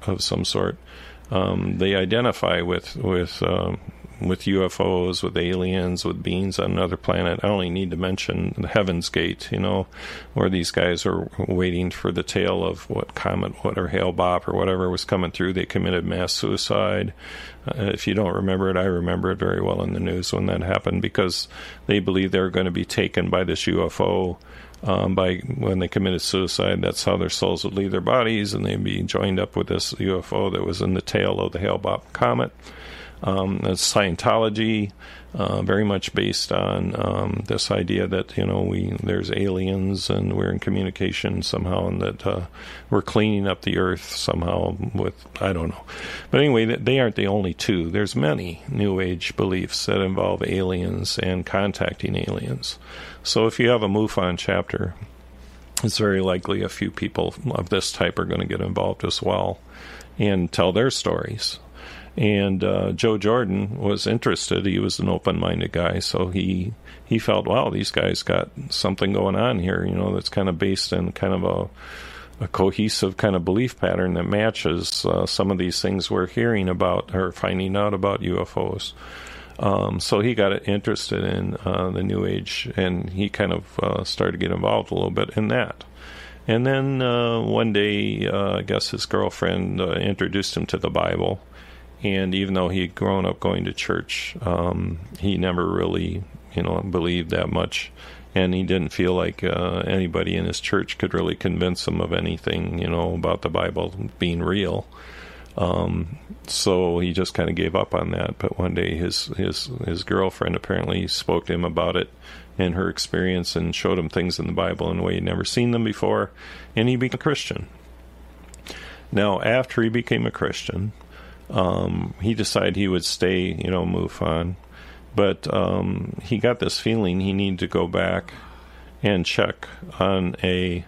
of some sort. They identify with UFOs, with aliens, with beings on another planet. I only need to mention the Heaven's Gate, where these guys are waiting for the tail of what comet, or Hale-Bopp or whatever was coming through. They committed mass suicide. If you don't remember it, I remember it very well in the news when that happened, because they believed they were going to be taken by this UFO. When they committed suicide, that's how their souls would leave their bodies, and they'd be joined up with this UFO that was in the tail of the Hale-Bopp comet. It's Scientology, very much based on this idea that there's aliens and we're in communication somehow, and that we're cleaning up the earth somehow with, I don't know. But anyway, they aren't the only two. There's many New Age beliefs that involve aliens and contacting aliens. So if you have a MUFON chapter, it's very likely a few people of this type are going to get involved as well and tell their stories. And Joe Jordan was interested. He was an open-minded guy, so he felt, wow, these guys got something going on here, that's kind of based in kind of a cohesive kind of belief pattern that matches some of these things we're hearing about or finding out about UFOs. So he got interested in the New Age, and he kind of started to get involved a little bit in that. And then one day, I guess his girlfriend introduced him to the Bible. And even though he'd grown up going to church, he never really, believed that much. And he didn't feel like anybody in his church could really convince him of anything, about the Bible being real. So he just kind of gave up on that. But one day his girlfriend apparently spoke to him about it and her experience, and showed him things in the Bible in a way he'd never seen them before. And he became a Christian. Now, after he became a Christian, he decided he would stay, MUFON, but he got this feeling he needed to go back and check on a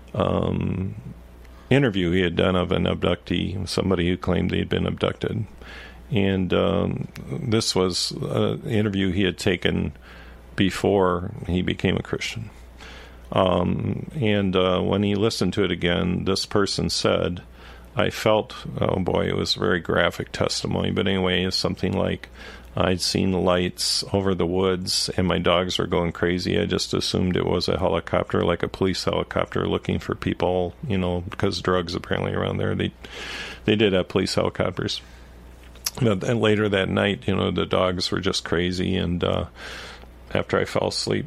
interview he had done of an abductee, somebody who claimed he'd been abducted. And this was an interview he had taken before he became a Christian. And when he listened to it again, this person said, I felt, oh boy, it was very graphic testimony, but anyway, it's something like, I'd seen lights over the woods and my dogs were going crazy. I just assumed it was a helicopter, like a police helicopter looking for people, because drugs apparently around there. They did have police helicopters. But then later that night, the dogs were just crazy, and after I fell asleep,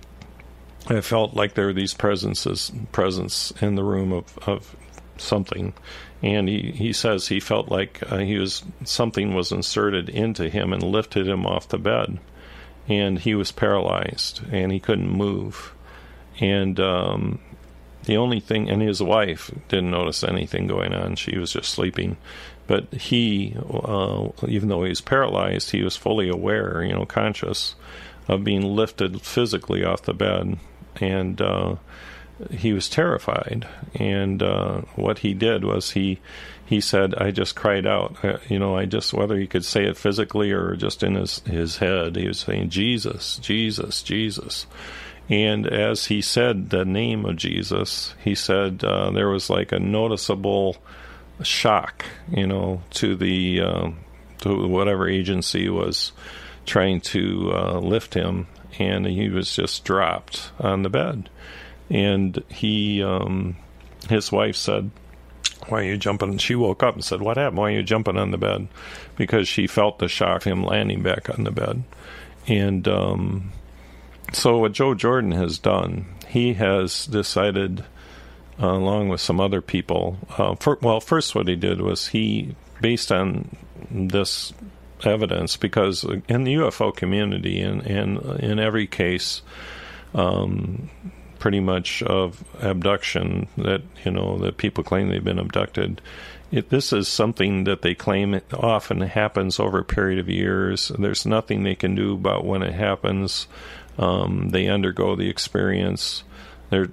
I felt like there were these presence in the room of something. And he says he felt like something was inserted into him and lifted him off the bed, and he was paralyzed and he couldn't move. And the only thing, and his wife didn't notice anything going on; she was just sleeping. But he, even though he was paralyzed, he was fully aware, conscious of being lifted physically off the bed, and he was terrified. And what he did was he said, I just cried out, whether he could say it physically or just in his head, he was saying, Jesus, Jesus, Jesus. And as he said the name of Jesus, he said there was like a noticeable shock, to the to whatever agency was trying to lift him, and he was just dropped on the bed. And his wife said, why are you jumping? She woke up and said, what happened? Why are you jumping on the bed? Because she felt the shock of him landing back on the bed. And so what Joe Jordan has done, he has decided, along with some other people, first what he did was he, based on this evidence, because in the UFO community, and in every case, pretty much of abduction that people claim they've been abducted, this is something that they claim it often happens over a period of years. There's nothing they can do about when it happens. They undergo the experience. They're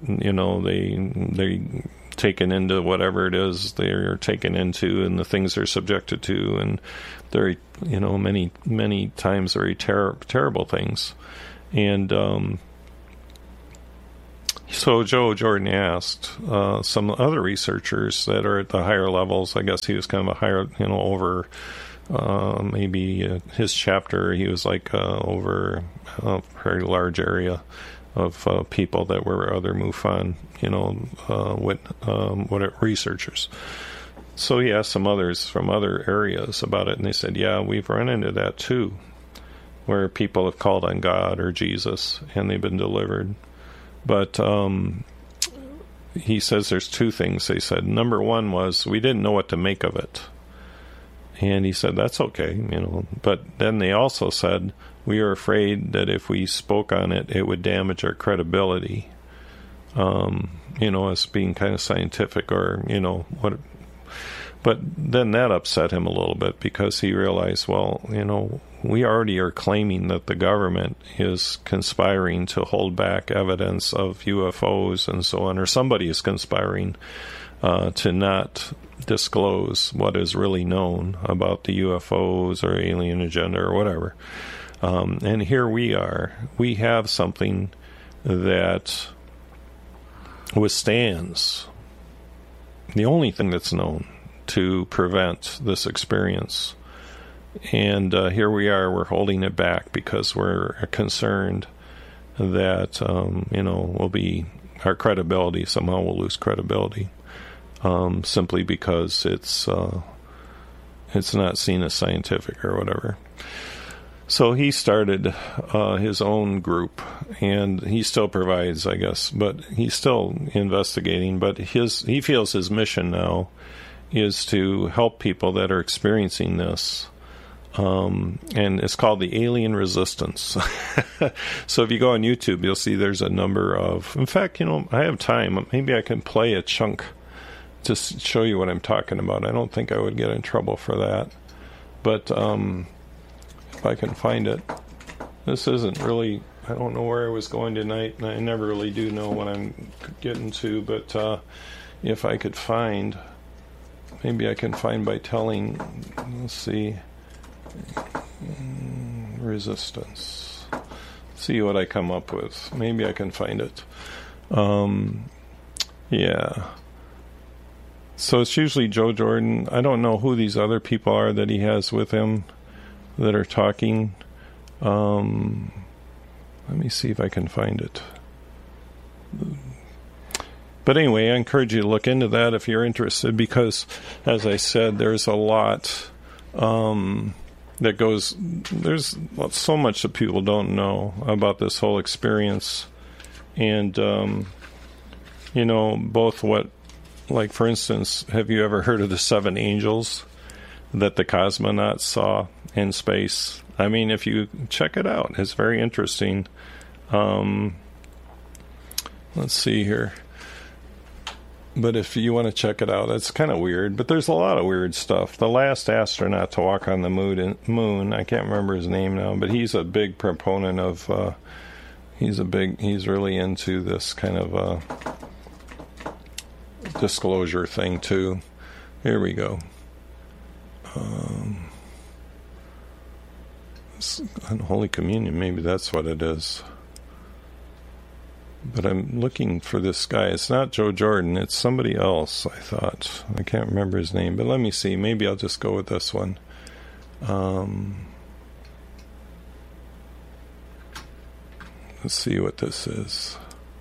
taken into whatever it is they're taken into, and the things they're subjected to, and they're many times very terrible things. And So Joe Jordan asked some other researchers that are at the higher levels. I guess he was kind of a higher, over maybe his chapter. He was like over a very large area of people that were other MUFON, researchers. So he asked some others from other areas about it, and they said, yeah, we've run into that too, where people have called on God or Jesus, and they've been delivered. But he says there's two things they said. Number one was, we didn't know what to make of it. And he said, that's okay, But then they also said, we are afraid that if we spoke on it, it would damage our credibility, as being kind of scientific or, what. But then that upset him a little bit because he realized, well, we already are claiming that the government is conspiring to hold back evidence of UFOs and so on, or somebody is conspiring to not disclose what is really known about the UFOs or alien agenda or whatever. And here we are. We have something that withstands the only thing that's known to prevent this experience. And here we are, we're holding it back because we're concerned that, our credibility, somehow we'll lose credibility, simply because it's not seen as scientific or whatever. So he started his own group, and he still provides, I guess, but he's still investigating. But he feels his mission now is to help people that are experiencing this. And it's called the Alien Resistance. So if you go on YouTube, you'll see there's a number of... In fact, I have time. Maybe I can play a chunk to show you what I'm talking about. I don't think I would get in trouble for that. But if I can find it. This isn't really... I don't know where I was going tonight, and I never really do know what I'm getting to. But if I could find... Maybe I can find by telling... Let's see... Resistance. See what I come up with. Maybe I can find it. Yeah. So it's usually Joe Jordan. I don't know who these other people are that he has with him that are talking. Let me see if I can find it. But anyway, I encourage you to look into that if you're interested, because, as I said, there's a lot that goes... There's so much that people don't know about this whole experience. And, both what... Like, for instance, have you ever heard of the 7 angels that the cosmonauts saw in space? I mean, if you check it out, it's very interesting. Let's see here. But if you want to check it out, it's kind of weird. But there's a lot of weird stuff. The last astronaut to walk on the moon, I can't remember his name now, but he's a big proponent of... he's really into this kind of disclosure thing, too. Here we go. Holy Communion, maybe that's what it is. But I'm looking for this guy. It's not Joe Jordan. It's somebody else, I thought. I can't remember his name. But let me see. Maybe I'll just go with this one. Let's see what this is.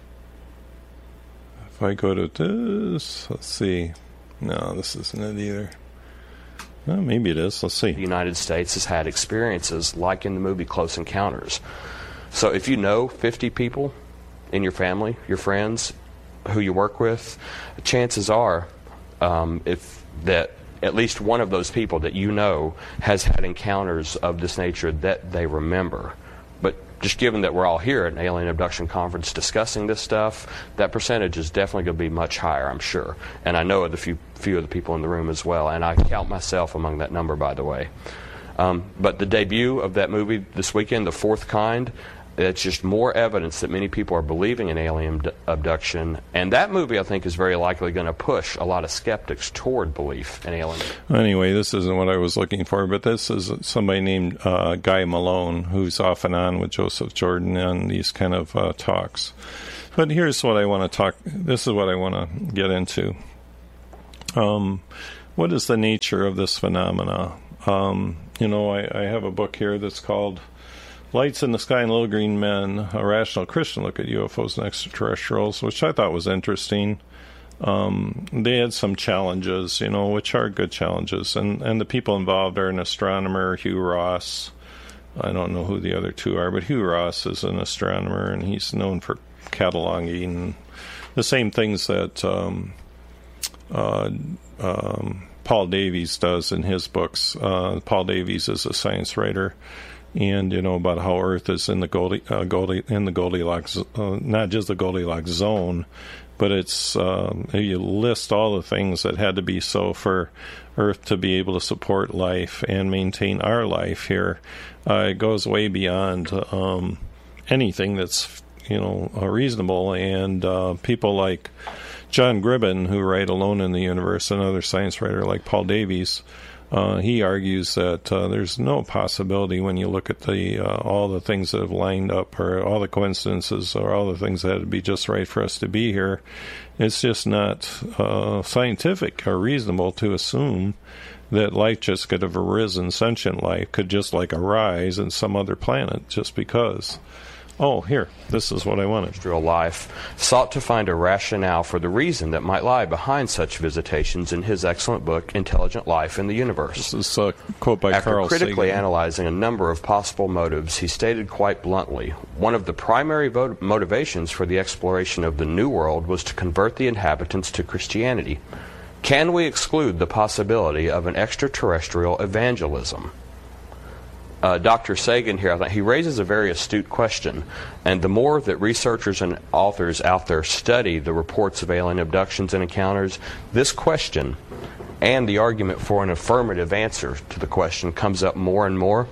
If I go to this, let's see. No, this isn't it either. Well, maybe it is. Let's see. The United States has had experiences like in the movie Close Encounters. So if you know 50 people in your family, your friends, who you work with, chances are if that at least one of those people that you know has had encounters of this nature that they remember. But just given that we're all here at an alien abduction conference discussing this stuff, that percentage is definitely going to be much higher, I'm sure. And I know of the few of the people in the room as well, and I count myself among that number, by the way. But the debut of that movie this weekend, The Fourth Kind, it's just more evidence that many people are believing in alien abduction. And that movie, I think, is very likely going to push a lot of skeptics toward belief in alien. Anyway, this isn't what I was looking for, but this is somebody named Guy Malone, who's off and on with Joseph Jordan on these kind of talks. But here's what I want to talk. This is what I want to get into. What is the nature of this phenomena? I have a book here that's called Lights in the Sky and Little Green Men, A Rational Christian Look at UFOs and Extraterrestrials, which I thought was interesting. They had some challenges, which are good challenges. And the people involved are an astronomer, Hugh Ross. I don't know who the other two are, but Hugh Ross is an astronomer, and he's known for cataloging the same things that Paul Davies does in his books. Paul Davies is a science writer, and about how Earth is in the Goldilocks, not just the Goldilocks zone, but it's you list all the things that had to be so for Earth to be able to support life and maintain our life here. It goes way beyond anything that's reasonable, and people like John Gribben, who write Alone in the Universe, another science writer like Paul Davies, he argues that there's no possibility when you look at all the things that have lined up, or all the coincidences, or all the things that had to be just right for us to be here. It's just not scientific or reasonable to assume that life just could have arisen, sentient life could just arise in some other planet just because. Oh, here, this is what I wanted. Terrestrial life sought to find a rationale for the reason that might lie behind such visitations in his excellent book, Intelligent Life in the Universe. This is a quote by Carl After critically Sagan. analyzing a number of possible motives, he stated quite bluntly, one of the primary motivations for the exploration of the New World was to convert the inhabitants to Christianity. Can we exclude the possibility of an extraterrestrial evangelism? Dr. Sagan here, I think he raises a very astute question, and the more that researchers and authors out there study the reports of alien abductions and encounters, this question and the argument for an affirmative answer to the question comes up more and more.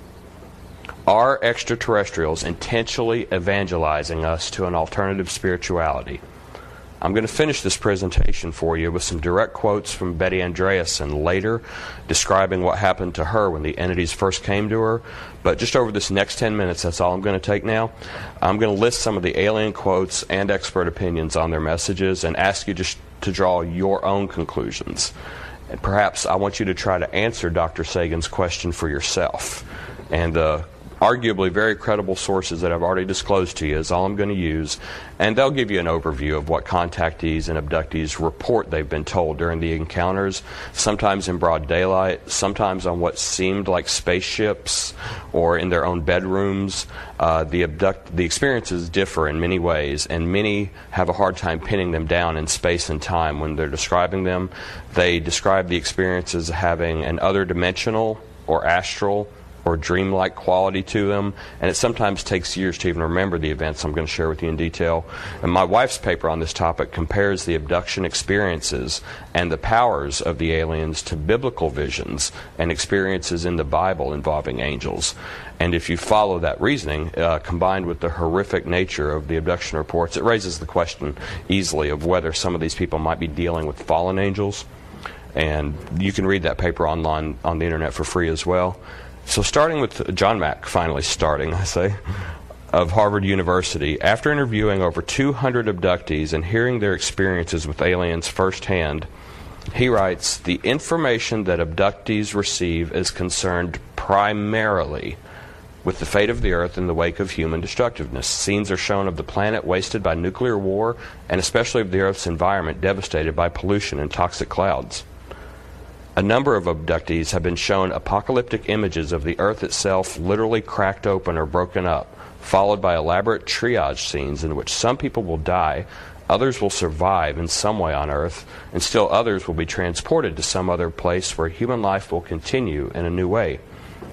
Are extraterrestrials intentionally evangelizing us to an alternative spirituality? I'm going to finish this presentation for you with some direct quotes from Betty Andreasson later, describing what happened to her when the entities first came to her. But just over this next 10 minutes, that's all I'm going to take now. I'm going to list some of the alien quotes and expert opinions on their messages and ask you just to draw your own conclusions. And perhaps I want you to try to answer Dr. Sagan's question for yourself. And arguably very credible sources that I've already disclosed to you is all I'm going to use, and they'll give you an overview of what contactees and abductees report they've been told during the encounters, sometimes in broad daylight, sometimes on what seemed like spaceships or in their own bedrooms. The experiences differ in many ways, and many have a hard time pinning them down in space and time when they're describing them. They describe the experiences as having an other dimensional or astral or dreamlike quality to them, and it sometimes takes years to even remember the events I'm going to share with you in detail. And my wife's paper on this topic compares the abduction experiences and the powers of the aliens to biblical visions and experiences in the Bible involving angels. And if you follow that reasoning, combined with the horrific nature of the abduction reports, it raises the question easily of whether some of these people might be dealing with fallen angels. And you can read that paper online on the internet for free as well. So starting with John Mack, finally starting, I say, of Harvard University, after interviewing over 200 abductees and hearing their experiences with aliens firsthand, he writes, the information that abductees receive is concerned primarily with the fate of the Earth in the wake of human destructiveness. Scenes are shown of the planet wasted by nuclear war, and especially of the Earth's environment devastated by pollution and toxic clouds. A number of abductees have been shown apocalyptic images of the Earth itself literally cracked open or broken up, followed by elaborate triage scenes in which some people will die, others will survive in some way on Earth, and still others will be transported to some other place where human life will continue in a new way.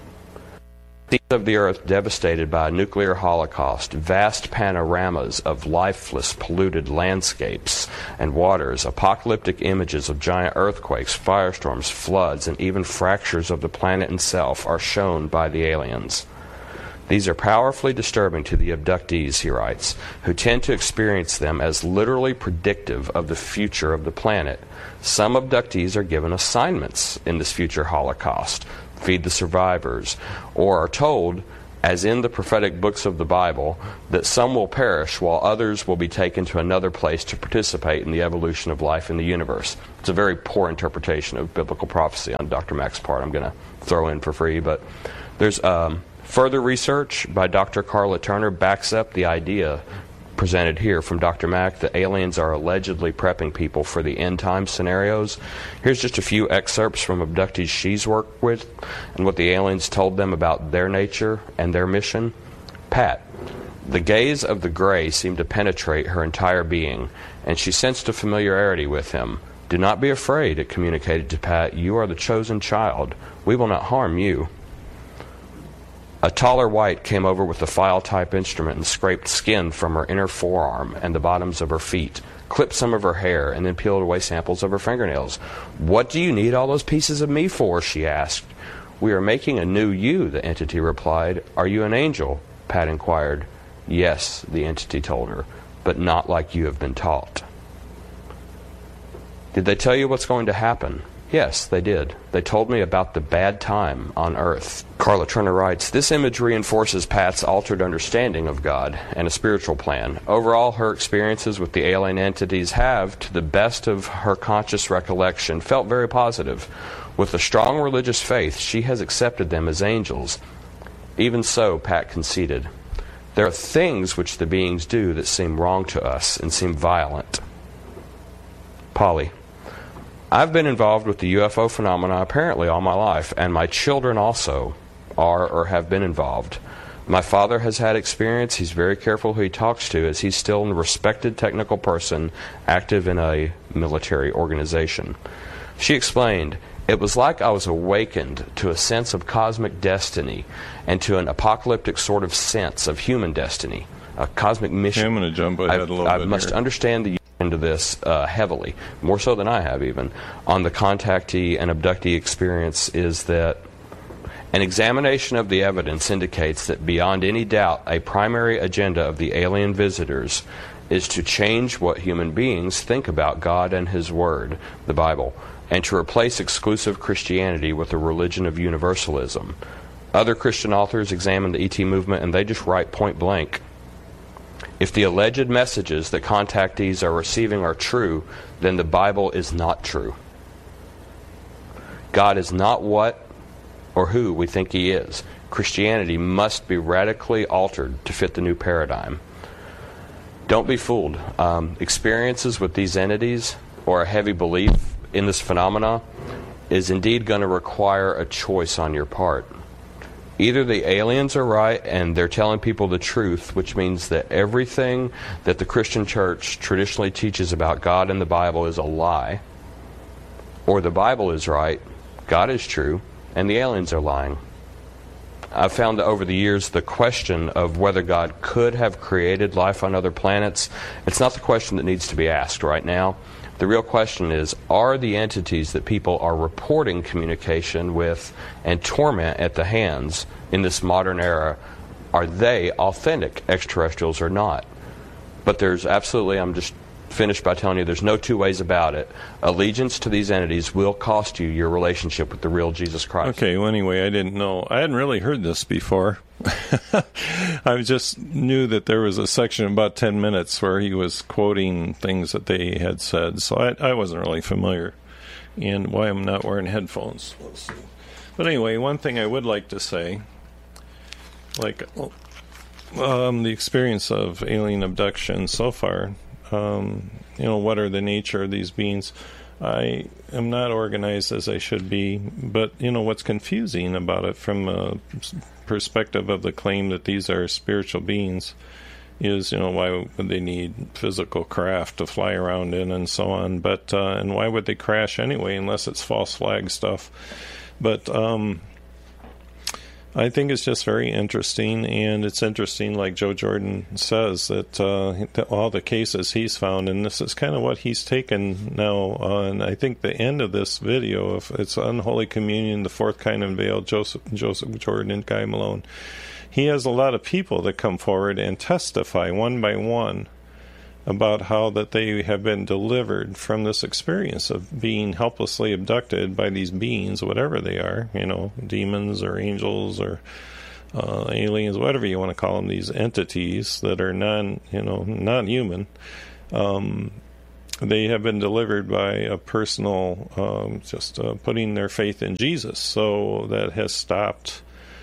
Scenes of the Earth devastated by a nuclear holocaust, vast panoramas of lifeless, polluted landscapes and waters, apocalyptic images of giant earthquakes, firestorms, floods, and even fractures of the planet itself are shown by the aliens. These are powerfully disturbing to the abductees, he writes, who tend to experience them as literally predictive of the future of the planet. Some abductees are given assignments in this future holocaust, feed the survivors, or are told as in the prophetic books of the Bible, that some will perish while others will be taken to another place to participate in the evolution of life in the universe. It's a very poor interpretation of biblical prophecy on Dr. Mack's part. I'm going to throw in for free, but there's further research by Dr. Carla Turner backs up the idea presented here from Dr. Mack that aliens are allegedly prepping people for the end time scenarios. Here's just a few excerpts from abductees she's worked with and what the aliens told them about their nature and their mission. Pat, the gaze of the gray seemed to penetrate her entire being, and she sensed a familiarity with him. Do not be afraid, it communicated to Pat. You are the chosen child. We will not harm you. A taller white came over with a file-type instrument and scraped skin from her inner forearm and the bottoms of her feet, clipped some of her hair, and then peeled away samples of her fingernails. What do you need all those pieces of me for? She asked. We are making a new you, the entity replied. Are you an angel? Pat inquired. Yes, the entity told her, but not like you have been taught. Did they tell you what's going to happen? Yes, they did. They told me about the bad time on Earth. Carla Turner writes, this image reinforces Pat's altered understanding of God and a spiritual plan. Overall, her experiences with the alien entities have, to the best of her conscious recollection, felt very positive. With a strong religious faith, she has accepted them as angels. Even so, Pat conceded, there are things which the beings do that seem wrong to us and seem violent. Polly, I've been involved with the UFO phenomena apparently all my life, and my children also are or have been involved. My father has had experience. He's very careful who he talks to, as he's still a respected technical person active in a military organization. She explained, it was like I was awakened to a sense of cosmic destiny and to an apocalyptic sort of sense of human destiny, a cosmic mission. Okay, I'm going to jump ahead a little bit. I must understand the into this heavily, more so than I have even, on the contactee and abductee experience is that an examination of the evidence indicates that beyond any doubt a primary agenda of the alien visitors is to change what human beings think about God and His Word, the Bible, and to replace exclusive Christianity with a religion of universalism. Other Christian authors examine the ET movement and they just write point blank, if the alleged messages that contactees are receiving are true, then the Bible is not true. God is not what or who we think He is. Christianity must be radically altered to fit the new paradigm. Don't be fooled. Experiences with these entities or a heavy belief in this phenomena is indeed going to require a choice on your part. Either the aliens are right and they're telling people the truth, which means that everything that the Christian church traditionally teaches about God and the Bible is a lie, or the Bible is right, God is true, and the aliens are lying. I've found that over the years the question of whether God could have created life on other planets, it's not the question that needs to be asked right now. The real question is, are the entities that people are reporting communication with and torment at the hands in this modern era, are they authentic extraterrestrials or not? But there's absolutely, I'm just finished by telling you, there's no two ways about it. Allegiance to these entities will cost you your relationship with the real Jesus Christ. Okay, well, anyway, I didn't know. I hadn't really heard this before. I just knew that there was a section about 10 minutes where he was quoting things that they had said, so I wasn't really familiar. And why I'm not wearing headphones. Let's see. But anyway, one thing I would like to say, like the experience of alien abduction so far, what are the nature of these beings? I am not organized as I should be, but what's confusing about it from a perspective of the claim that these are spiritual beings is, why would they need physical craft to fly around in and so on, but and why would they crash anyway unless it's false flag stuff? But I think it's just very interesting, and it's interesting, like Joe Jordan says, that all the cases he's found, and this is kind of what he's taken now, and I think the end of this video, if it's Unholy Communion, the Fourth Kind Unveiled, Joseph Jordan and Guy Malone, he has a lot of people that come forward and testify one by one about how that they have been delivered from this experience of being helplessly abducted by these beings, whatever they are, demons or angels or aliens, whatever you want to call them, these entities that are non-human. They have been delivered by a personal, putting their faith in Jesus. So that has stopped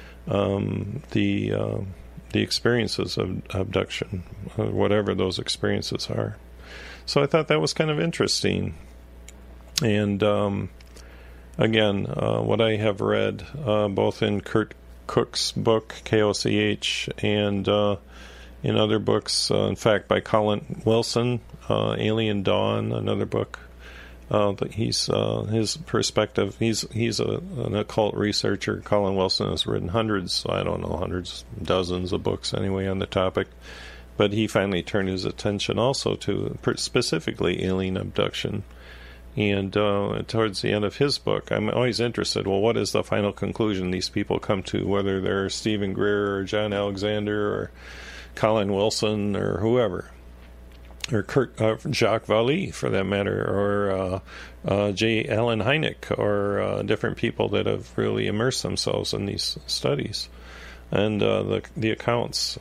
the experiences of abduction, whatever those experiences are. So I thought that was kind of interesting. And again, what I have read, both in Kurt Cook's book, KOCH, and in other books, in fact, by Colin Wilson, Alien Dawn, another book. He's his perspective. He's an occult researcher. Colin Wilson has written hundreds, dozens of books anyway on the topic. But he finally turned his attention also to specifically alien abduction. And towards the end of his book, I'm always interested, well, what is the final conclusion these people come to, whether they're Stephen Greer or John Alexander or Colin Wilson or whoever, or Jacques Vallée, for that matter, or J. Allen Hynek, or different people that have really immersed themselves in these studies and the accounts.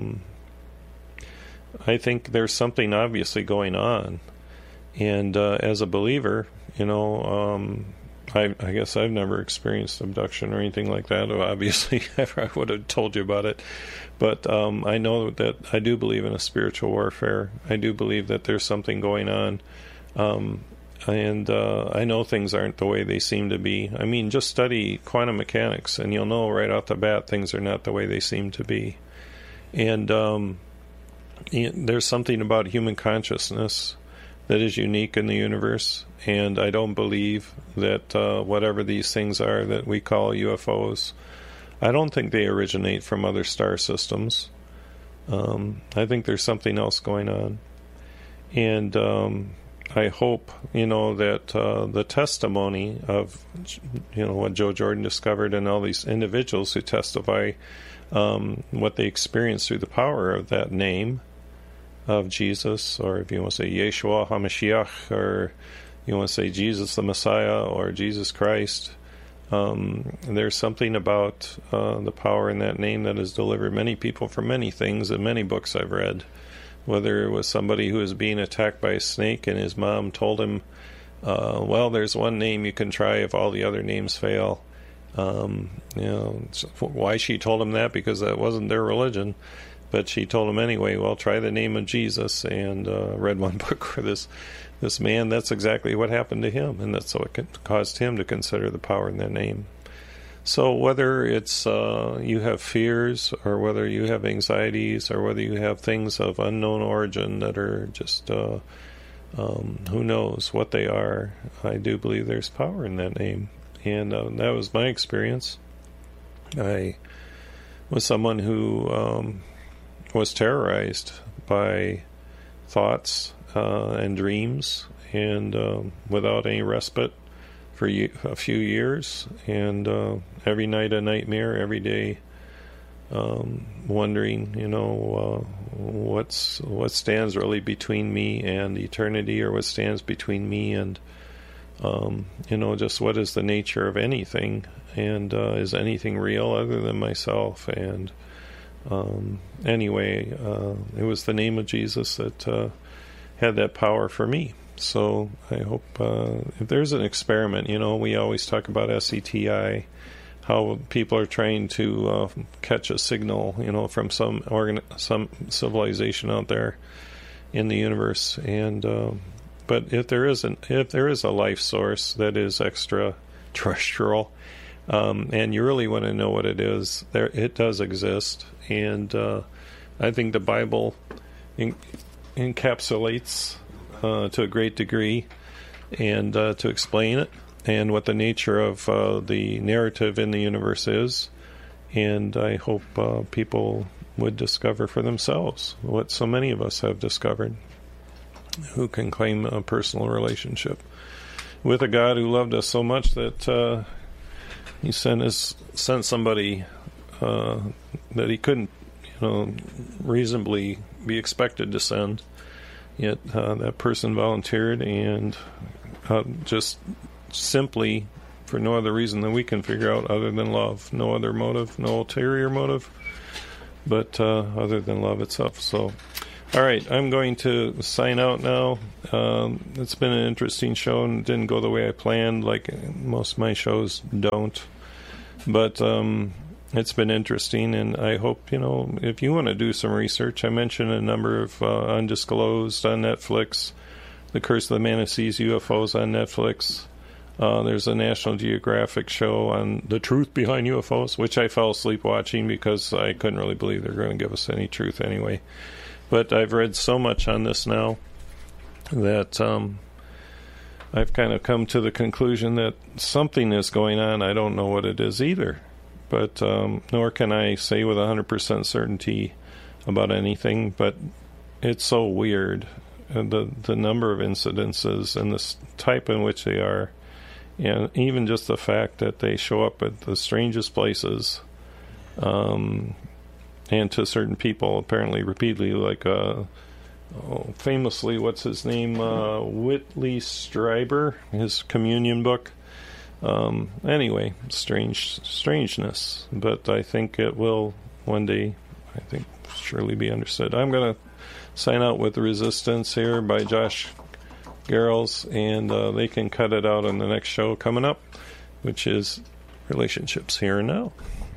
I think there's something obviously going on. And as a believer, I guess I've never experienced abduction or anything like that. Obviously, I would have told you about it. But I know that I do believe in a spiritual warfare. I do believe that there's something going on. And I know things aren't the way they seem to be. I mean, just study quantum mechanics, and you'll know right off the bat things are not the way they seem to be. And there's something about human consciousness that is unique in the universe, and I don't believe that whatever these things are that we call UFOs, I don't think they originate from other star systems. I think there's something else going on. And I hope, that the testimony of, what Joe Jordan discovered and all these individuals who testify what they experienced through the power of that name of Jesus, or if you want to say Yeshua HaMashiach, or you want to say Jesus the Messiah, or Jesus Christ, there's something about the power in that name that has delivered many people from many things in many books I've read. Whether it was somebody who was being attacked by a snake and his mom told him, well, there's one name you can try if all the other names fail. Why she told him that? Because that wasn't their religion. But she told him anyway, well, try the name of Jesus. And read one book where this man, that's exactly what happened to him. And that's what caused him to consider the power in that name. So whether it's you have fears, or whether you have anxieties, or whether you have things of unknown origin that are just, who knows what they are, I do believe there's power in that name. And that was my experience. I was someone who was terrorized by thoughts and dreams, and without any respite for a few years, and every night a nightmare, every day wondering, what stands really between me and eternity, or what stands between me and just what is the nature of anything, and is anything real other than myself? And anyway, it was the name of Jesus that had that power for me. So I hope if there's an experiment, we always talk about SETI, how people are trying to catch a signal, from some civilization out there in the universe. And but if there is a life source that is extraterrestrial, and you really want to know what it is, it does exist. And I think the Bible encapsulates to a great degree, and to explain it, and what the nature of the narrative in the universe is. And I hope people would discover for themselves what so many of us have discovered, who can claim a personal relationship with a God who loved us so much that he sent somebody that he couldn't, reasonably be expected to send. Yet that person volunteered, and just simply for no other reason than we can figure out other than love. No other motive, no ulterior motive, but other than love itself. So, all right, I'm going to sign out now. It's been an interesting show and didn't go the way I planned, like most of my shows don't. But it's been interesting, and I hope, if you want to do some research, I mentioned a number of Undisclosed on Netflix, The Curse of the Man Who Sees UFOs on Netflix. There's a National Geographic show on the truth behind UFOs, which I fell asleep watching because I couldn't really believe they're going to give us any truth anyway. But I've read so much on this now that I've kind of come to the conclusion that something is going on. I don't know what it is either. But nor can I say with 100% certainty about anything. But it's so weird, the number of incidences and the type in which they are, and even just the fact that they show up at the strangest places, and to certain people apparently repeatedly, like famously, what's his name, Whitley Strieber, his communion book. Anyway, strangeness, but I think it will one day, I think, surely be understood. I'm going to sign out with Resistance here by Josh Garrels, and they can cut it out on the next show coming up, which is Relationships Here and Now.